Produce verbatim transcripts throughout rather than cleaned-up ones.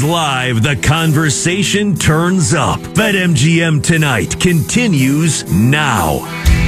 Live, the conversation turns up. BetMGM Tonight continues now.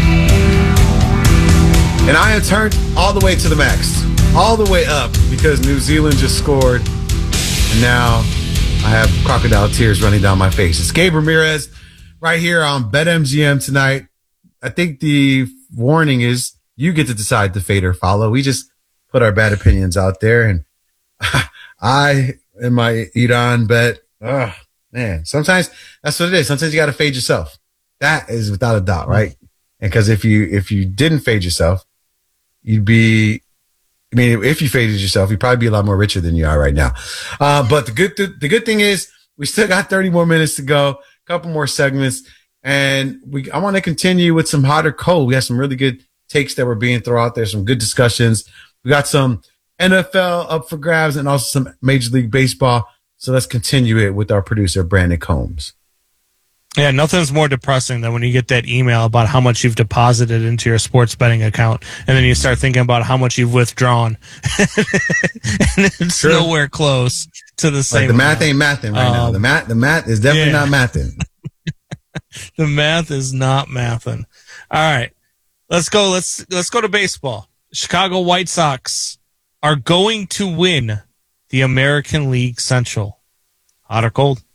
And I am turned all the way to the max, all the way up, because New Zealand just scored. And now I have crocodile tears running down my face. It's Gabe Ramirez right here on BetMGM Tonight. I think the warning is you get to decide to fade or follow. We just put our bad opinions out there. And I, in my Iran bet, oh, man, sometimes that's what it is. Sometimes you got to fade yourself. That is without a doubt, right? And because if you if you didn't fade yourself, you'd be, I mean, if you faded yourself, you'd probably be a lot more richer than you are right now. Uh, but the good, th- the good thing is we still got thirty more minutes to go, a couple more segments. And we, I want to continue with some hot or cold. We have some really good takes that were being thrown out there, some good discussions. We got some N F L up for grabs and also some Major League Baseball. So let's continue it with our producer, Brandon Combs. Yeah, nothing's more depressing than when you get that email about how much you've deposited into your sports betting account, and then you start thinking about how much you've withdrawn. And it's True. nowhere close to the same. Like the math amount. ain't mathing right um, now. The math, the math is definitely yeah. not mathing. The math is not mathing. All right, let's go. Let's let's go to baseball. Chicago White Sox are going to win the American League Central. Hot or cold?